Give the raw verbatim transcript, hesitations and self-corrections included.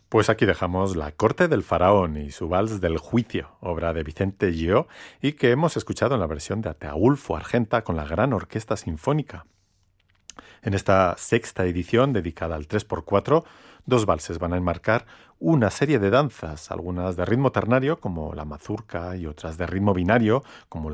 Pues aquí dejamos La corte del faraón y su vals del juicio, obra de Vicente Gio, y que hemos escuchado en la versión de Ataulfo Argenta con la Gran Orquesta Sinfónica. En esta sexta edición, dedicada al tres por cuatro, dos valses van a enmarcar una serie de danzas, algunas de ritmo ternario, como la mazurca, y otras de ritmo binario, como la